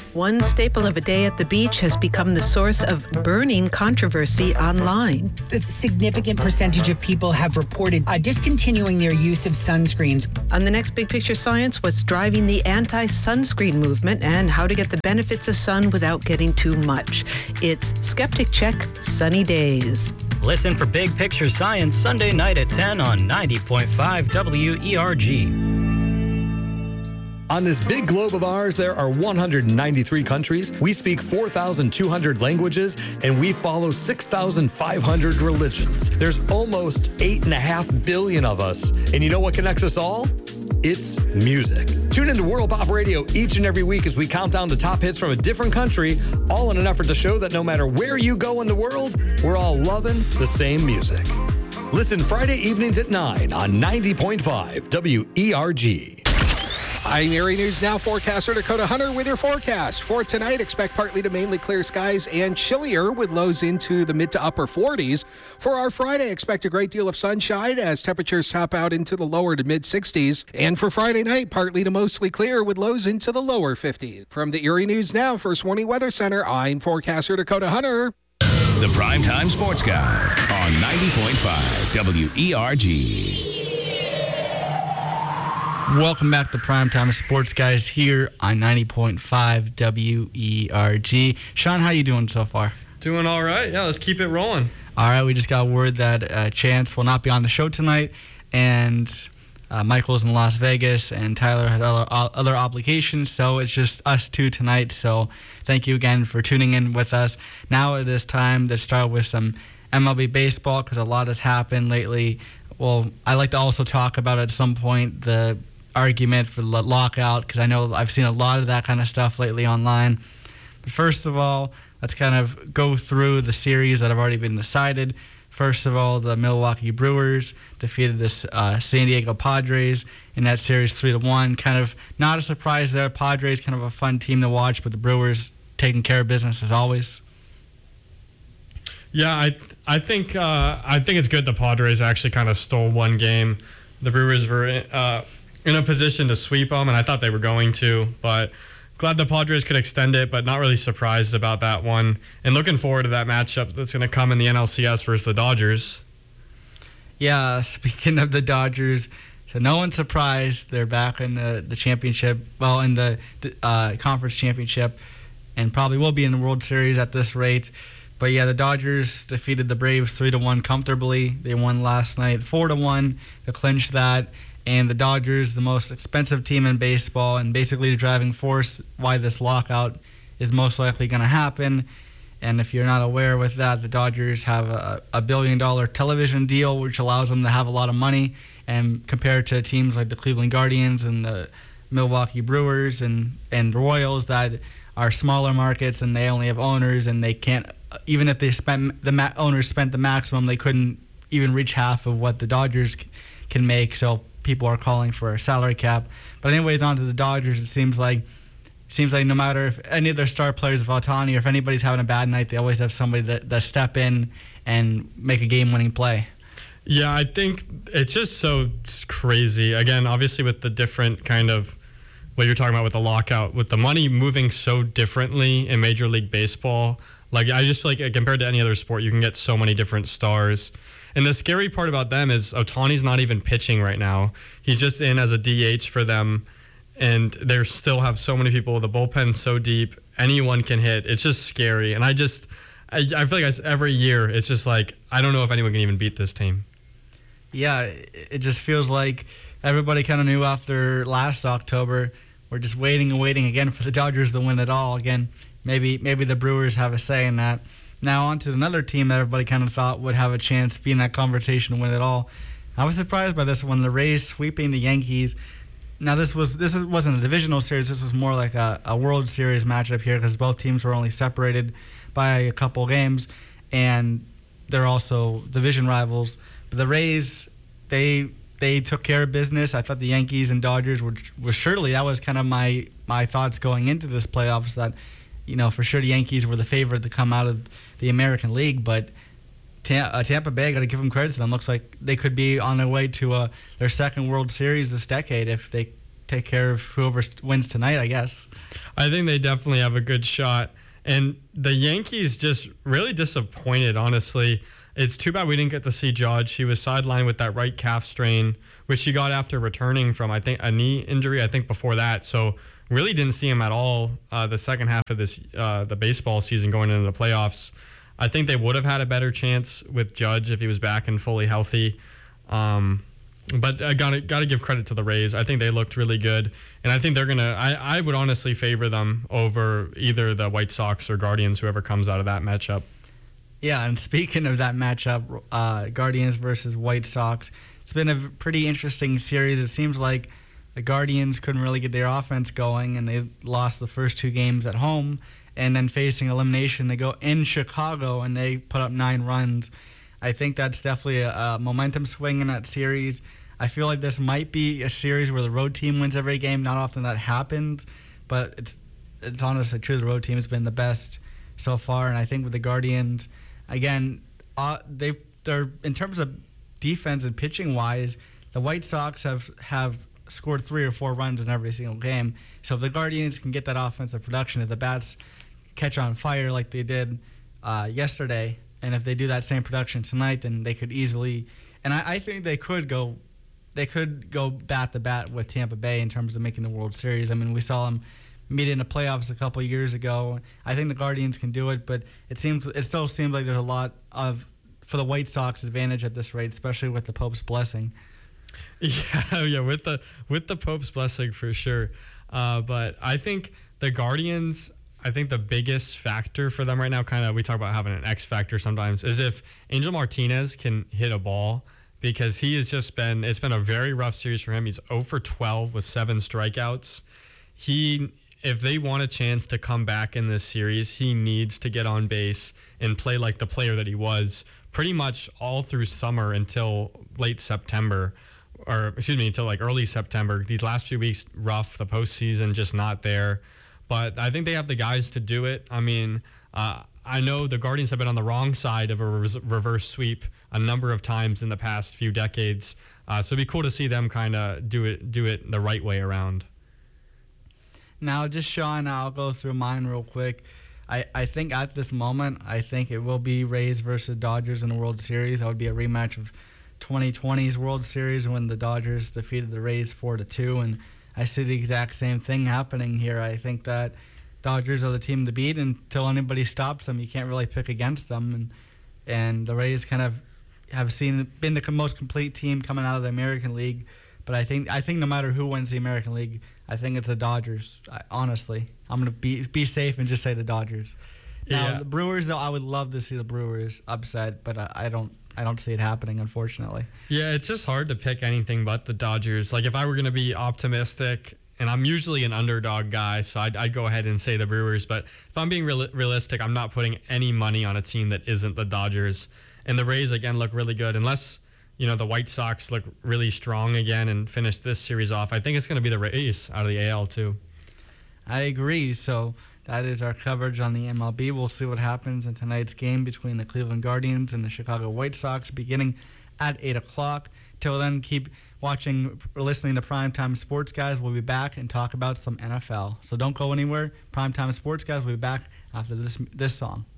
One staple of a day at the beach has become the source of burning controversy online. A significant percentage of people have reported discontinuing their use of sunscreens. On the next Big Picture Science, what's driving the anti-sunscreen movement and how to get the benefits of sun without getting too much. It's Skeptic Check Sunny Days. Listen for Big Picture Science Sunday night at 10 on 90.5 WERG. On this big globe of ours, there are 193 countries. We speak 4,200 languages, and we follow 6,500 religions. There's almost 8.5 billion of us. And you know what connects us all? It's music. Tune into World Pop Radio each and every week as we count down the top hits from a different country, all in an effort to show that no matter where you go in the world, we're all loving the same music. Listen Friday evenings at 9 on 90.5 WERG. I'm Erie News Now forecaster Dakota Hunter with your forecast. For tonight, expect partly to mainly clear skies and chillier with lows into the mid to upper 40s. For our Friday, expect a great deal of sunshine as temperatures top out into the lower to mid 60s. And for Friday night, partly to mostly clear with lows into the lower 50s. From the Erie News Now First Warning Weather Center, I'm forecaster Dakota Hunter. The Primetime Sports Guys on 90.5 WERG. Welcome back to Primetime Sports Guys here on 90.5 WERG. Sean, how you doing so far? Doing all right. Yeah, let's keep it rolling. All right, we just got word that Chance will not be on the show tonight, and Michael's in Las Vegas, and Tyler had other obligations, so it's just us two tonight. So thank you again for tuning in with us. Now it is time to start with some MLB baseball because a lot has happened lately. Well, I'd like to also talk about at some point the argument for the lockout because I know I've seen a lot of that kind of stuff lately online. But first of all, let's kind of go through the series that have already been decided. First of all, the Milwaukee Brewers defeated the San Diego Padres in that series 3-1. Kind of not a surprise there. Padres kind of a fun team to watch, but the Brewers taking care of business as always. Yeah, I think it's good the Padres actually kind of stole one game. The Brewers were in a position to sweep them, and I thought they were going to, but glad the Padres could extend it, but not really surprised about that one. And looking forward to that matchup that's going to come in the NLCS versus the Dodgers. Yeah, speaking of the Dodgers, so no one's surprised. They're back in the championship, well, in the conference championship, and probably will be in the World Series at this rate. But yeah, the Dodgers defeated the Braves 3-1 comfortably. They won last night 4-1 to clinch that. And the Dodgers, the most expensive team in baseball, and basically the driving force why this lockout is most likely going to happen. And if you're not aware with that, the Dodgers have a $1 billion television deal, which allows them to have a lot of money. And compared to teams like the Cleveland Guardians and the Milwaukee Brewers and Royals that are smaller markets and they only have owners and they can't, even if they spent owners spent the maximum, they couldn't even reach half of what the Dodgers can make. So people are calling for a salary cap. But anyways, on to the Dodgers. It seems like no matter if any of their star players, if Ohtani or if anybody's having a bad night, they always have somebody that step in and make a game-winning play. Yeah, I think it's just so crazy. Again, obviously with the different kind of what you're talking about with the lockout, with the money moving so differently in Major League Baseball. Like, I just feel like compared to any other sport, you can get so many different stars. And the scary part about them is Ohtani's not even pitching right now. He's just in as a DH for them. And they still have so many people. The bullpen's so deep. Anyone can hit. It's just scary. And I feel like every year, it's just like, I don't know if anyone can even beat this team. Yeah, it just feels like everybody kind of knew after last October. We're just waiting and waiting again for the Dodgers to win it all. Again, maybe the Brewers have a say in that. Now on to another team that everybody kind of thought would have a chance to be in that conversation to win it all. I was surprised by this one, the Rays sweeping the Yankees. Now this wasn't a divisional series. This was more like a World Series matchup here because both teams were only separated by a couple games, and they're also division rivals. But the Rays, they took care of business. I thought the Yankees and Dodgers were surely, that was kind of my thoughts going into this playoffs, that, you know, for sure the Yankees were the favorite to come out of the American League, but Tampa Bay, got to give them credit to them. Looks like they could be on their way to their second World Series this decade if they take care of whoever wins tonight, I guess. I think they definitely have a good shot. And the Yankees just really disappointed, honestly. It's too bad we didn't get to see Judge. He was sidelined with that right calf strain, which he got after returning from, I think, a knee injury, I think, before that. So really didn't see him at all the second half of the baseball season going into the playoffs. I think they would have had a better chance with Judge if he was back and fully healthy. But I gotta give credit to the Rays. I think they looked really good, and I think they're gonna. I would honestly favor them over either the White Sox or Guardians, whoever comes out of that matchup. Yeah, and speaking of that matchup, Guardians versus White Sox, it's been a pretty interesting series. It seems like the Guardians couldn't really get their offense going, and they lost the first 2 games at home, and then facing elimination, they go in Chicago and they put up 9 runs. I think that's definitely a momentum swing in that series. I feel like this might be a series where the road team wins every game. Not often that happens, but it's honestly true. The road team has been the best so far, and I think with the Guardians, again, they're in terms of defense and pitching wise, the White Sox have scored 3 or 4 runs in every single game. So if the Guardians can get that offensive production, if the bats catch on fire like they did yesterday, and if they do that same production tonight, then they could easily, and I think they could go bat to bat with Tampa Bay in terms of making the World Series. I mean, we saw them meet in the playoffs a couple of years ago. I think the Guardians can do it, but it still seems like there's a lot for the White Sox advantage at this rate, especially with the Pope's blessing. Yeah, with the Pope's blessing for sure. But I think the Guardians, I think the biggest factor for them right now, kind of, we talk about having an X factor sometimes, is if Angel Martinez can hit a ball, because he has just been, it's been a very rough series for him. He's 0 for 12 with 7 strikeouts. If they want a chance to come back in this series, he needs to get on base and play like the player that he was pretty much all through summer until late September, until like early September. These last few weeks, rough. The postseason just not there. But I think they have the guys to do it. I mean, I know the Guardians have been on the wrong side of a reverse sweep a number of times in the past few decades. So it'd be cool to see them kind of do it the right way around. Now, just Sean, I'll go through mine real quick. I think at this moment, I think it will be Rays versus Dodgers in the World Series. That would be a rematch of 2020's World Series when the Dodgers defeated the Rays 4-2, and I see the exact same thing happening here. I think that Dodgers are the team to beat until anybody stops them. You can't really pick against them, and the Rays kind of have been the most complete team coming out of the American League. But I think no matter who wins the American League, I think it's the Dodgers. Honestly, I'm gonna be safe and just say the Dodgers. Now the Brewers, though, I would love to see the Brewers upset, but I don't see it happening, unfortunately. Yeah, it's just hard to pick anything but the Dodgers. Like, if I were gonna be optimistic, and I'm usually an underdog guy, so I'd go ahead and say the Brewers. But if I'm being realistic, I'm not putting any money on a team that isn't the Dodgers. And the Rays again look really good, unless the White Sox look really strong again and finish this series off. I think it's going to be the Rays out of the AL too. I agree. So that is our coverage on the MLB. We'll see what happens in tonight's game between the Cleveland Guardians and the Chicago White Sox beginning at 8 o'clock. Till then, keep watching or listening to Primetime Sports Guys. We'll be back and talk about some NFL. So don't go anywhere. Primetime Sports Guys will be back after this song.